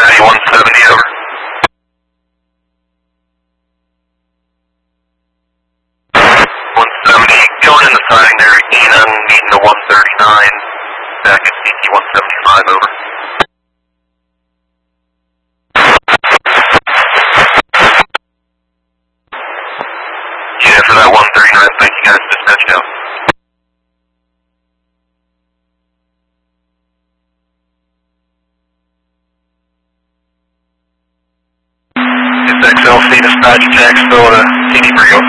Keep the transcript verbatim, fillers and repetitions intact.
Cincinnati one seventy, over. one seventy, going in the siding there, Enon, meeting the one thirty-nine, back at C T one seventy-five, over. Yeah, for that one thirty-nine, thank you guys, dispatch out. It's X L C dispatch, Jacksonville to C D Brio.